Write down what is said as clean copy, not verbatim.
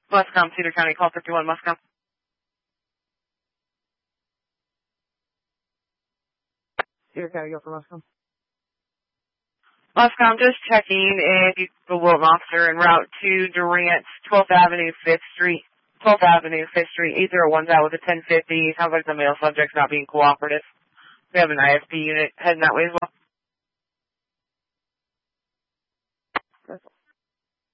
Muscom, Cedar County, call 51, Muscom. Cedar County, go for Muscom. Muscom, just checking if you the Wilton officer en route to Durant, 12th Avenue, 5th Street. 12th Avenue, 5th Street, 801's out with a 1050. Sounds like the male subject's not being cooperative. We have an ISP unit heading that way as well.